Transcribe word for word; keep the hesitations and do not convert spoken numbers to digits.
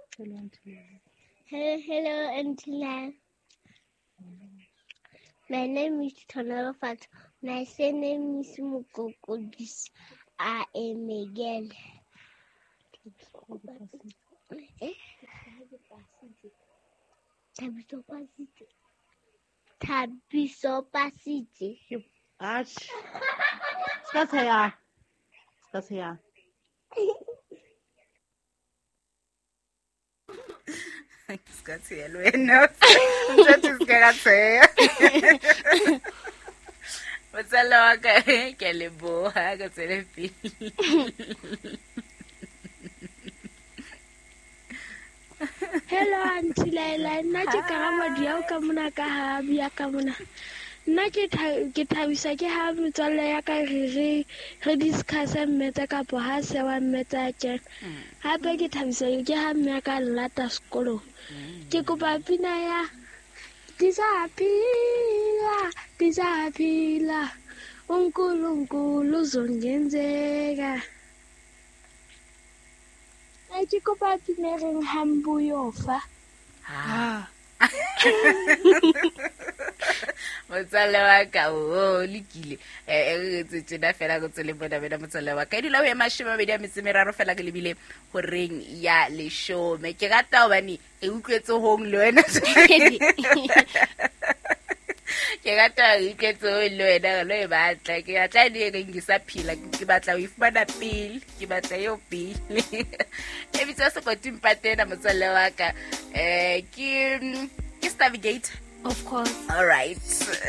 Hello, hello, Auntie. My name is Tonoro Fat. My surname is Mukokodis. I am a girl. Eh? Tabiso Pasiti. Tabiso Pasiti. Ash. Ska tsaya. Ska tsaya. Ska tsaya le wena. Ntse ska tsaya. Motswalle wa ka ke a leboha ka tsele pele. Hello Auntie Laila, nna ke Karama Diao ka mona ka ha bia ka mona. Nna ke ke thabisa ke ha metswalle ya ka re re re discuss mmetse ka po ha se wa mmetsa ke. Hape ke thabisa ke ha mme ka lata sekolo. Ke kopa pina ya Disappear, disappear. uNkulunkulu uzongenzeka. Ke kopa pina reng hambu yofa. Ah. Motswalle wa ka o lekile eh re tsetse da fela go tsele bona bena motswalle wa ka e dilo ya mashima be dia metse meraro fela ke lebile go reng ya le show me ke gata obani e utlwetse hong le wena ke gata e utlwetse le wena lo e batla ke batla di re ngisa phila ke batla o ifumana pele ke batla yo pele e bitsa se go timpatena motswalle wa ka eh ke ke Navigator. Of course. All right.